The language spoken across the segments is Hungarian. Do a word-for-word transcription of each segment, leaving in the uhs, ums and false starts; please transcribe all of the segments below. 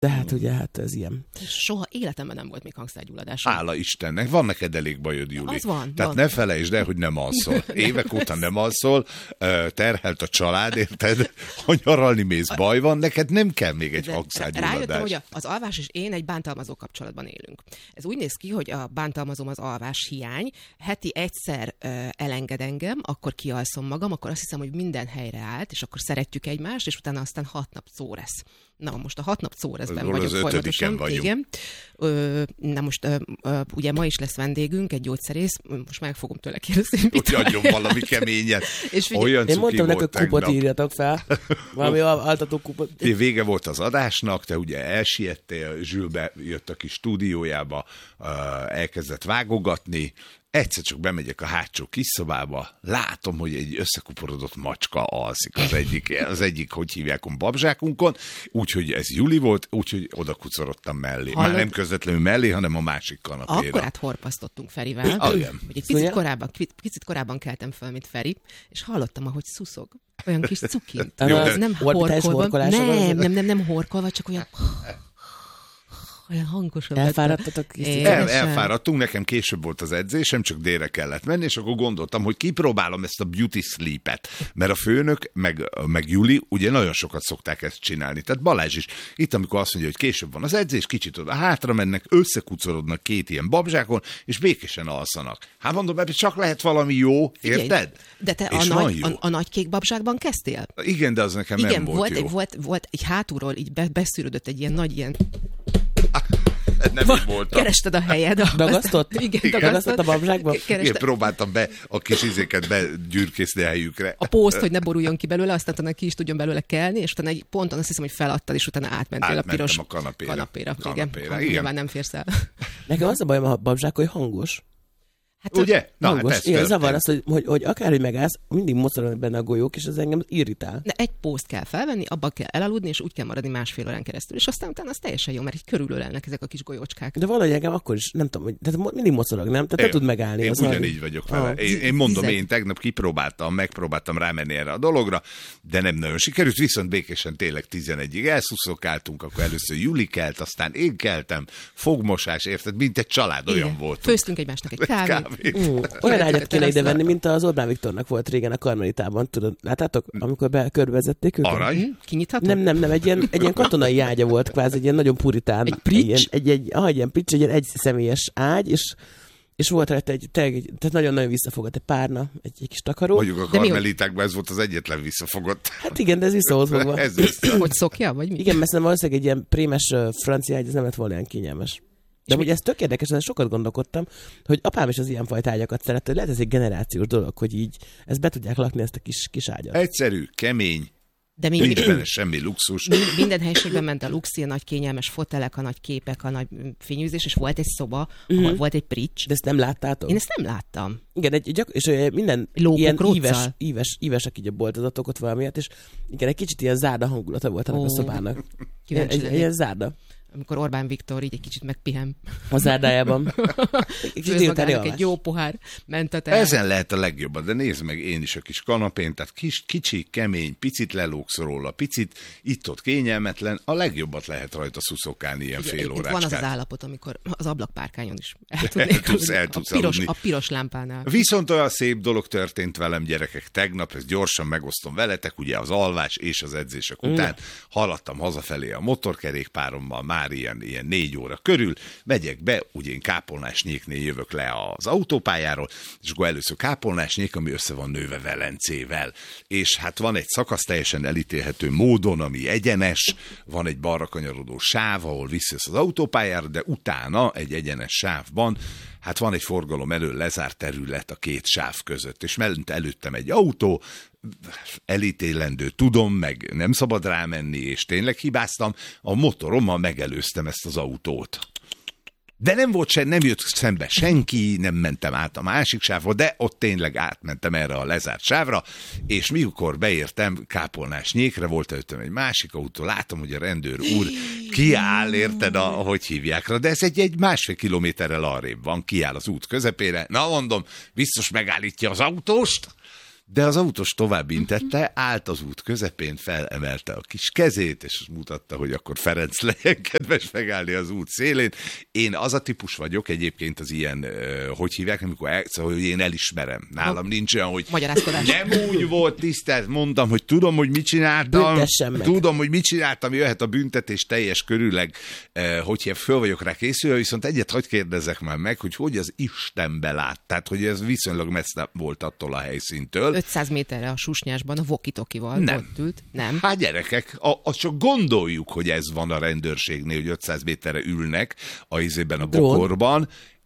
Tehát ugye, hát ez ilyen. Soha életemben nem volt még hangszergyulladás. Hála Istennek, van neked elég bajod, Juli. Az van. Tehát van. ne felejtsd el, hogy nem alszol. Évek óta nem alszol, terhelt a család, érted? Ha nyaralni mész, baj van, neked nem kell még egy hangszergyulladás. Rájöttem, hogy az alvás és én egy bántalmazó kapcsolatban élünk. Ez úgy néz ki, hogy a bántalmazom az alvás hiány. Heti egyszer uh, elenged engem, akkor kialszom magam, akkor azt hiszem, hogy minden helyre állt, és akkor szeretjük egymást, és utána aztán hat nap szó lesz. Na, most a hat nap szórezben vagyok folyamatosan. Igen. Ö, na most ö, ö, ugye ma is lesz vendégünk, egy gyógyszerész, most meg fogom tőle kérdezni. Hogy adjon valami keményet. És figyelj, olyan én mondtam neki, hogy kupot tegnap. Írjatok fel. Valami altató kupot. Vége volt az adásnak, te ugye elsiettél, Zsülbe jött a kis stúdiójába, elkezdett vágogatni, egyszer csak bemegyek a hátsó kis szobába, látom, hogy egy összekuporodott macska alszik az egyik, az egyik, hogy hívják, a babzsákunkon, úgyhogy ez Juli volt, úgyhogy oda kucorodtam mellé. Hallod? Már nem közvetlenül mellé, hanem a másik kanapéra. Akkor át horpasztottunk Ferivel, ah, hogy egy picit korábban, picit korábban keltem fel, mint Feri, és hallottam, ahogy szuszog. Olyan kis cukint. Az nem horkolva, nem, nem, nem, nem horkolva, csak olyan... Olyan hangosan. Elfáradtatok? El, elfáradtunk, nekem később volt az edzésem, csak délre kellett menni, és akkor gondoltam, hogy kipróbálom ezt a beauty sleep-et, mert a főnök, meg, meg Juli, ugye nagyon sokat szokták ezt csinálni. Tehát Balázs is, itt amikor azt mondja, hogy később van az edzés, kicsit oda hátra mennek, összekucorodnak két ilyen babzsákon, és békésen alszanak. Hát mondom, ebben csak lehet valami jó, érted? De te a nagy, a, a nagy kék babzsákban kezdtél? Igen, de az nekem Igen, nem volt, volt jó. Egy, volt, volt egy hátulról, így be, beszűrődött egy ilyen nagy ilyen... Nem Va, voltam. Kerested a helyed. A, dagasztott? Igen, Igen, dagasztott a babzsákba? Igen, próbáltam be a kis izéket begyűrkészni a helyükre. A pószt, hogy ne boruljon ki belőle, aztán utána ki is tudjon belőle kelni, és utána egy ponton azt hiszem, hogy feladtad, és utána átmentél a piros a kanapéra. kanapéra. kanapéra. Igen, nyilván nem férsz el. Nekem az a bajom a babzsák, hogy hangos. Hát, ugye? Na, hangos. Hát Igen, zavar az, hogy, hogy, hogy akárhogy megállsz, mindig mocorognak benne a golyók, és ez engem irritál. De egy pószt kell felvenni, abba kell elaludni, és úgy kell maradni másfél órán keresztül. És aztán utána az teljesen jó, mert így körülölelnek ezek a kis golyócskák. De valahogy engem akkor is, nem tudom, hogy tehát mindig mocorog, nem? Tehát te tud megállni. Én ugyanígy vagyok vele. Ah. Én, én mondom, én tegnap kipróbáltam, megpróbáltam rámenni erre a dologra, de nem nagyon sikerült, viszont békésen tényleg tizenegyig elszuszokáltunk, akkor először Juli kelt, aztán én keltem, fogmosás, érted, mint egy család, olyan igen. volt. Főztünk egymásnak egy kávét. kávét. Olyan ágyat kéne ide venni, mint az Orbán Viktornak volt régen a Karmelitában, tudod, láttátok, amikor be körbevezették őket? Arany? Kinyitható? Nem, nem, nem, egy ilyen, egy ilyen katonai ágya volt, kvázi egy ilyen nagyon puritán. Egy prics? Egy, egy, egy, ah, egy ilyen prics, egy ilyen egyszemélyes ágy, és és volt rajta egy, egy tehát nagyon-nagyon visszafogott, egy párna, egy, egy kis takaró. Mondjuk a karmelitákban ez volt az egyetlen visszafogott. Hát igen, de ez vissza volt fogva. ez vissza. Hogy szokja, vagy mi? Igen, mert nem valószínűleg egy ilyen prémes uh, francia ágy, ez nem lett volna olyan kényelmes. De ugye ez tök érdekes, ezen sokat gondolkodtam, hogy apám is az ilyenfajta ágyakat szeret, hogy lehet ez egy generációs dolog, hogy így ezt be tudják lakni, ezt a kis, kis ágyat. Egyszerű, kemény, de mi, nincs benne semmi luxus. Mi, minden helyiségben ment a luxi, a nagy kényelmes fotelek, a nagy képek, a nagy fényűzés, és volt egy szoba, uh-huh. ahol volt egy prics. De ezt nem láttátok? Én ezt nem láttam. Igen, egy, gyak, és minden Lókok ilyen róccal? íves, íves, ívesek így a boltozatok ott valamiért, és igen, egy kicsit ilyen zárda hangulata volt ennek oh. a szobának. Egy, egy ilyen zárda. Amikor Orbán Viktor így egy kicsit megpihen. A zárdájában. Főz magának egy jó pohár mentet el. Ezen lehet a legjobban, de nézd meg én is a kis kanapén, tehát kis, kicsi, kemény, picit lelógsz róla, picit itt-ott kényelmetlen, a legjobbat lehet rajta szuszokálni ilyen fél órácskát. Van az az állapot, amikor az ablakpárkányon is el tudnék el tudsz, el tudsz a, piros, a piros lámpánál. Viszont olyan szép dolog történt velem, gyerekek, tegnap, ezt gyorsan megosztom veletek, ugye az alvás és az edzések után mm. haladtam hazafelé a motorkerékpárommal, már ilyen, ilyen négy óra körül, megyek be, ugye én Kápolnás-Nyéknél jövök le az autópályáról, és akkor először Kápolnás-Nyék, ami össze van nőve Velencével. És hát van egy szakasz teljesen elítélhető módon, ami egyenes, van egy balra kanyarodó sáv, ahol visszajössz az autópályára, de utána egy egyenes sávban hát van egy forgalom elől lezárt terület a két sáv között, és mellett előttem egy autó, elítélendő, tudom, meg nem szabad rámenni, és tényleg hibáztam, a motorommal megelőztem ezt az autót. De nem volt se, nem jött szembe senki, nem mentem át a másik sávba, de ott tényleg átmentem erre a lezárt sávra, és mikor beértem Kápolnás-Nyékre, volt előttem egy másik autó, látom, hogy a rendőr úr kiáll, érted, a, hogy hívják rá, de ez egy, egy másfél kilométerrel arrébb van, kiáll az út közepére, na mondom, biztos megállítja az autóst, De az autós tovább intette, állt az út közepén, felemelte a kis kezét, és mutatta, hogy akkor Ferenc legyen kedves megállni az út szélén. Én az a típus vagyok egyébként az ilyen, hogy hívják, amikor el, szóval, hogy én elismerem. Nálam nincs olyan, hogy nem úgy volt tisztelt, mondtam, hogy tudom, hogy mit csináltam, tudom, hogy mit csináltam, jöhet a büntetés teljes körüleg, hogy hívják, föl vagyok rá készülve, viszont egyet hagy kérdezek már meg, hogy hogy az Istenbe lát. Tehát, hogy ez viszonylag messze volt attól a helyszíntől. ötszáz méterre a Susnyásban a Vokitokival nem. ott ült. Nem. Hát gyerekek, azt csak gondoljuk, hogy ez van a rendőrségnél, hogy ötszáz méterre ülnek a izében a Drón. bokorban.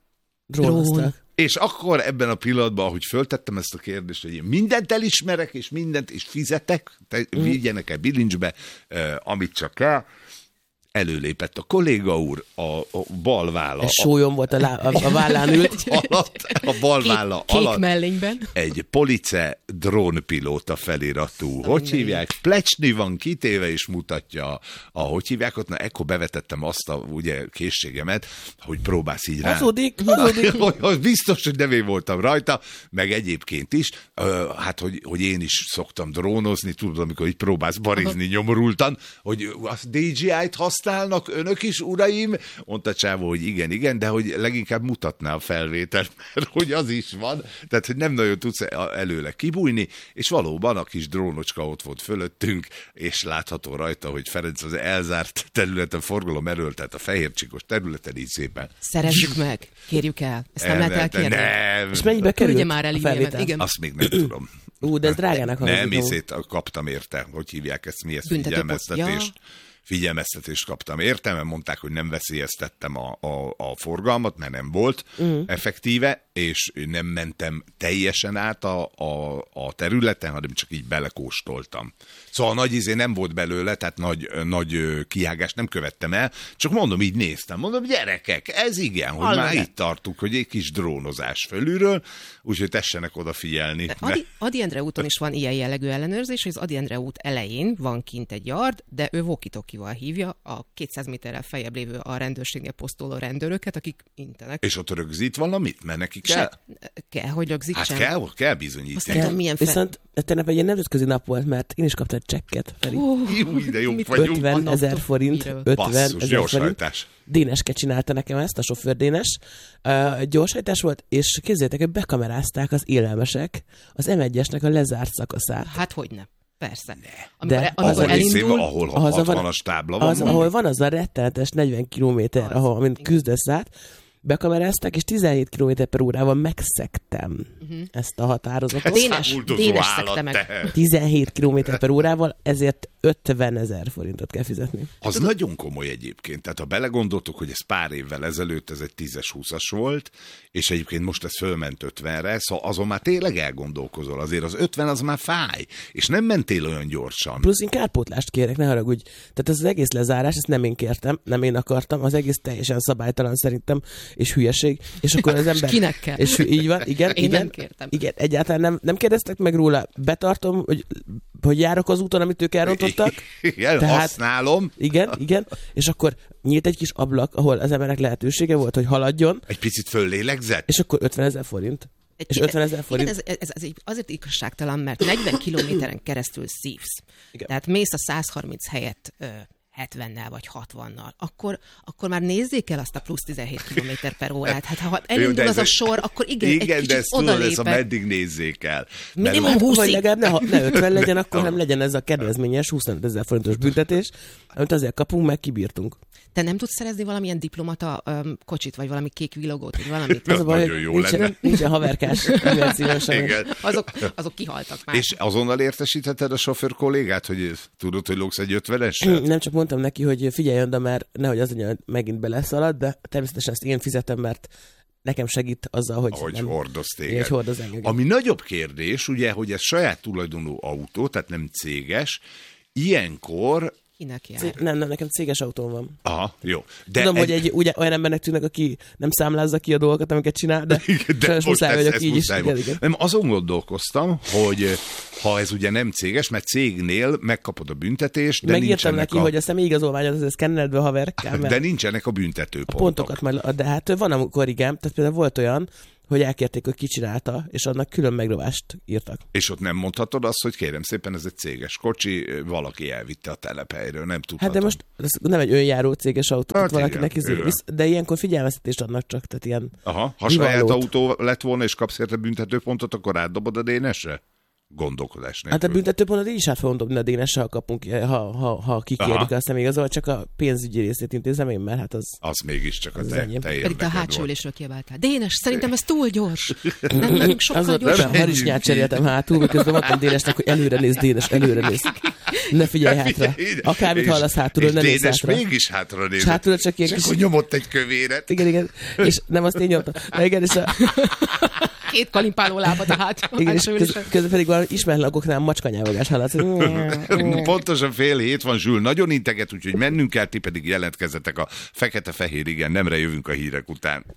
Drón. És akkor ebben a pillanatban, ahogy föltettem ezt a kérdést, hogy én mindent elismerek, és mindent, és fizetek, te, mm. vigyenek el bilincsbe, eh, amit csak kell, előlépett a kolléga úr, a, a bal válla. És sólyom volt a, lá, a, a vállán ült. Alatt, a bal válla Kék, alatt. kék mellényben. Egy police drónpilóta feliratú. Hogy hívják? Plecsni van kitéve, és mutatja a, a hogy hívják ott. Na, ekkor bevetettem azt a ugye, készségemet, hogy próbálsz így rá. Hazudik, hazudik. hogy biztos, hogy nem én voltam rajta, meg egyébként is. Ö, hát, hogy, hogy én is szoktam drónozni, tudod, amikor így próbálsz barizni nyomorultan, hogy a dé jé í-t használnak önök is, uraim? Mondta Csávó, hogy igen, igen, de hogy leginkább mutatná a felvételt, mert hogy az is van, tehát hogy nem nagyon tudsz előle kibújni, és valóban a kis drónocska ott volt fölöttünk, és látható rajta, hogy Ferenc az elzárt területen, forgalom erről, tehát a fehércsikos területen így szépen. Szeressük meg, kérjük el. Ezt nem lehet elkérni. Nem. És mennyibe került Küldje már el a e-mailen. felvétel? Igen. Azt még nem tudom. Ú, de ez drágának hangzik. Nem, észét kaptam érte, hogy hívják ezt, mi ezt figyelmeztetést. Figyelmeztetést kaptam érte, mert mondták, hogy nem veszélyeztettem a, a, a forgalmat, mert nem volt uh-huh. effektíve, és nem mentem teljesen át a, a, a területen, hanem csak így belekóstoltam. Szóval nagy izé nem volt belőle, tehát nagy, nagy kihágást nem követtem el, csak mondom, így néztem, mondom, gyerekek, ez igen, hogy Hallod már el. Itt tartunk, hogy egy kis drónozás fölülről, úgyhogy tessenek odafigyelni. Adi, Ady Endre úton is van ilyen jellegű ellenőrzés, hogy az Ady Endre út elején van kint egy yard, de ő Vokitokival hívja a kétszáz méterrel feljebb lévő a rendőrségnél posztoló rendőröket, akik intenek. És ott rögzít valamit? Mert neki kell? Se, kell, hogy rögzítsen. Hát kell, kell bizonyítani. Azt nem tudom, milyen fel... Viszont tegnap egy ilyen nemzetközi nap volt, mert én is kaptam egy csekket, Feri. Uh, Jó, de jó vagyunk. ötven ezer forint. ötven ezer forint. Déneske csinálta nekem ezt, a sofőr Dénes. Uh, gyorshajtás volt, és képzeljétek, hogy bekamerázták az élelmesek az em egyesnek a lezárt szakaszát. Hát hogyne. Persze. Ne. Amikor, De amikor az elindul, ahol a hatvanas tábla van. Az, ahol van az a rettenetes negyven kilométer, ahol amint küzdesz át, bekamerázták, és tizenhét kilométer per órával megszegtem uh-huh. ezt a határozatot. Dénes, Dénes szegte meg. tizenhét kilométer per órával, ezért ötven ezer forintot kell fizetni. Az nagyon komoly egyébként. Tehát ha belegondoltuk, hogy ez pár évvel ezelőtt ez egy tízes-húszas volt, és egyébként most ez fölment ötvenre, szóval azon már tényleg elgondolkozol. Azért az ötven az már fáj, és nem mentél olyan gyorsan. Plusz én kárpótlást kérek, ne haragudj. Tehát ez az egész lezárás, ezt nem én kértem, nem én akartam, az egész teljesen szabálytalan szerintem, és hülyeség. És akkor az ember... Kinek kell? És így van, igen, én igen. nem kértem. Igen, egyáltalán nem, nem kérdeztek meg róla. Betartom, hogy, hogy járok az úton, amit ők elrontottak. Igen, tehát, használom. Igen, igen. És akkor nyílt egy kis ablak, ahol az emberek lehetősége volt, hogy haladjon. Egy picit föllélegzett. És akkor ötven ezer forint. Egy, és ötven ezer forint. Igen, ez, ez, ez azért igazságtalan, mert negyven kilométeren keresztül szívsz. Igen. Tehát mész a száz harminc helyett ö, hetvennel vagy hatvannal, akkor, akkor már nézzék el azt a plusz tizenhét kilométer per órát. Hát ha elindul Jó, az a sor, akkor igen, igen egy de kicsit ezt tudod, ez a odalépek. meddig nézzék el. Minimum húszig. Vagy legalább ne, ne ötven legyen, akkor nem legyen ez a kedvezményes huszonöt ezer forintos büntetés, amit azért kapunk, meg kibírtunk. Te nem tudsz szerezni valamilyen diplomata um, kocsit, vagy valami kék villogót, vagy valamit? Az a baj, nagyon jó nincsen, lenne. nincsen haverkás. Igen. Azok, azok kihaltak már. És azonnal értesítheted a sofőr kollégát, hogy tudod, hogy lógsz egy ötveneset? Nem csak mondtam neki, hogy figyelj oda, mert nehogy az legyen, hogy megint beleszalad, de természetesen ezt én fizetem, mert nekem segít azzal, hogy, hogy nem, hordoz téged. Hogy hordoz engem. Ami nagyobb kérdés, ugye, hogy ez saját tulajdonú autó, tehát nem céges, ilyenkor... Kinek jár? C- nem, nem, nekem céges autóm van. Aha, jó. De Tudom, egy... hogy egy, ugye, olyan embernek tűnnek, aki nem számlázza ki a dolgokat, amiket csinál, de, de most muszáj ez, vagyok ez így muszáj is. Igen, igen. Nem, azon gondolkoztam, hogy ha ez ugye nem céges, mert cégnél megkapod a büntetést, de megírtam neki, a... hogy a személyigazolványod azért szkenneld be, haver. De nincsenek a büntetőpontok. A pontokat majd, de hát van amikor igen, tehát például volt olyan, hogy elkérték, hogy ki csinálta, és annak külön megrovást írtak. És ott nem mondhatod azt, hogy kérem szépen, ez egy céges kocsi, valaki elvitte a telephelyről, nem tudhatom. Hát de most ez nem egy önjáró céges autó, hát valakinek izé, de ilyenkor figyelmeztetést adnak csak, tehát ilyen Aha, ha saját autó lett volna, és kapsz érte büntetőpontot, akkor átdobod a Dénesre? Gondolkodás nélkül. Hát a büntetőpontot így is át fogom dobni a Dénesre, ha kapunk, ha, ha, ha kikérik a személyigazolványt, csak a pénzügyi részét intézem én, mert hát az... Az mégiscsak a az te, te Pedig a hátsó ülésről kiabáltál. Dénes, szerintem ez túl gyors. Nem megyünk sokkal gyorsan. Az harisnyát cseréltem hátul, miközben mondtam Dénesnek, hogy előre néz, Dénes, előre néz. Ne figyelj hátra. Akármit hallasz hátulról, ne nézz hátra. Dénes mégis hátra néz. Hátulról csak ilyen kis... kis... Csak nyomott egy kövéret. Igen, igen. És nem azt én nyomtam. De igen, és a... Két kalimpáló lábat a hát. Igen, és közben köz, pedig valami ismeretlen okoknál macskanyávogás hallatszik. Pontosan fél hét van, Zsül nagyon integet, úgyhogy mennünk kell, ti pedig jelentkezzetek a fekete-fehér igen, nemre jövünk a hírek után.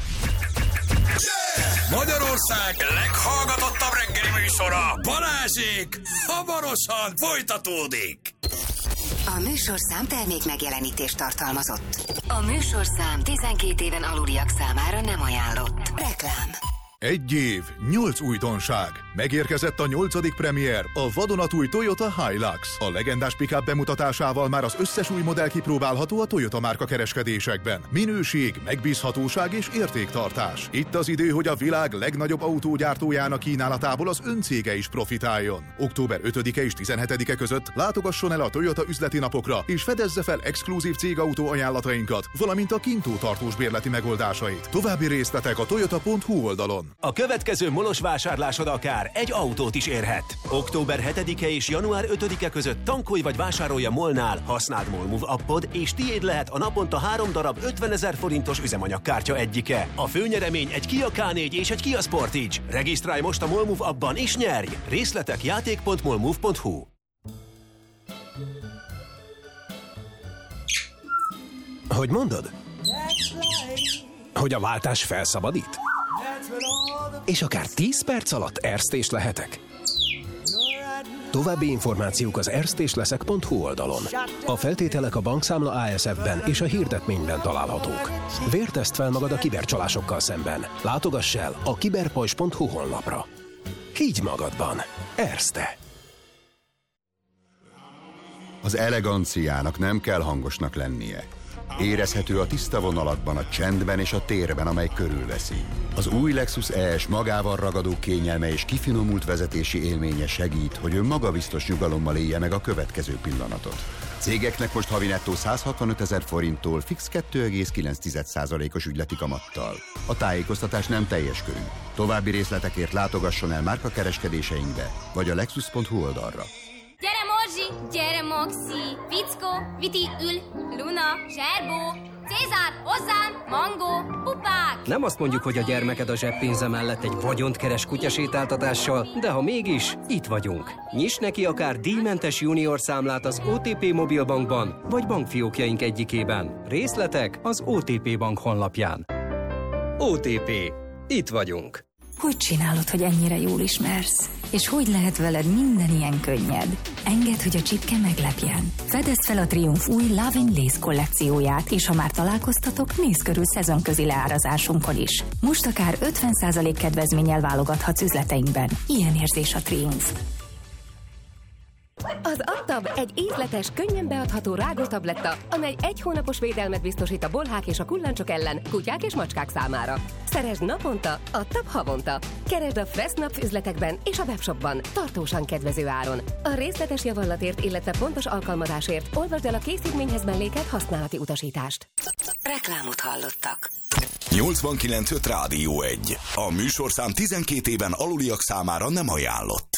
Magyarország leghallgatottabb reggeli műsora, Balázsék, hamarosan folytatódik. A műsorszám termék megjelenítést tartalmazott. A műsorszám tizenkét éven aluliak számára nem ajánlott. Reklám. Egy év, nyolc újdonság. Megérkezett a nyolcadik premier, a vadonatúj Toyota Hilux. A legendás pick-up bemutatásával már az összes új modell kipróbálható a Toyota márka kereskedésekben. Minőség, megbízhatóság és értéktartás. Itt az idő, hogy a világ legnagyobb autógyártójának kínálatából az öncége is profitáljon. október ötödike és tizenhetedike között látogasson el a Toyota üzleti napokra, és fedezze fel exkluzív cégautó ajánlatainkat, valamint a kintó tartós bérleti megoldásait. További részletek a toyota pont hu oldalon. A következő molos vásárlásod akár egy autót is érhet. október hetedike és január ötödike között tankolj vagy vásárolj a MOL-nál, használd MOL Move appod, és tiéd lehet a naponta három darab ötvenezer forintos üzemanyagkártya egyike. A főnyeremény egy Kia ká négy és egy Kia Sportage. Regisztrálj most a MOL Move appban és nyerj! Részletek játék pont mol move pont hu. Hogy mondod? Hogy a váltás felszabadít? És akár tíz perc alatt erztés lehetek? További információk az erztésleszek pont hu oldalon. A feltételek a bankszámla á es ef-ben és a hirdetményben találhatók. Vérteszt fel magad a kibercsalásokkal szemben. Látogass el a kiberpajzs pont hu honlapra. Higgy magadban. Erzte. Az eleganciának nem kell hangosnak lennie. Érezhető a tiszta vonalakban, a csendben és a térben, amely körülveszi. Az új Lexus E S magával ragadó kényelme és kifinomult vezetési élménye segít, hogy ön magabiztos nyugalommal élje meg a következő pillanatot. Cégeknek most havi nettó száz hatvanötezer forinttól fix kettő egész kilenc százalékos ügyleti kamattal. A tájékoztatás nem teljes körű. További részletekért látogasson el márkakereskedéseinkbe, vagy a lexus pont hu oldalra. Gyere Morzsi, gyere Moxi, Fickó, Viti, Ül, Luna, Zserbó, Cézár, hozzám, Mangó, pupák! Nem azt mondjuk, hogy a gyermeked a zseppénze mellett egy vagyont keres kutyasétáltatással, de ha mégis, itt vagyunk. Nyiss neki akár díjmentes junior számlát az o té pé Mobilbankban, vagy bankfiókjaink egyikében. Részletek az o té pé Bank honlapján. o té pé. Itt vagyunk. Hogy csinálod, hogy ennyire jól ismersz? És hogy lehet veled minden ilyen könnyed? Engedd, hogy a csipke meglepjen. Fedezd fel a Triumph új Love in Lace kollekcióját, és ha már találkoztatok, nézz körül szezonközi leárazásunkon is. Most akár ötven százalék kedvezménnyel válogathatsz üzleteinkben. Ilyen érzés a Triumph. Az Adtab egy ízletes, könnyen beadható rágótabletta, amely egy hónapos védelmet biztosít a bolhák és a kullancsok ellen, kutyák és macskák számára. Szeresd naponta, Adtab havonta. Keresd a Fressnapf üzletekben és a webshopban, tartósan kedvező áron. A részletes javallatért, illetve pontos alkalmazásért olvasd el a készítményhez mellékelt használati utasítást. Reklámot hallottak. nyolcvankilenc öt Rádió egy. A műsorszám tizenkét éven aluliak számára nem ajánlott.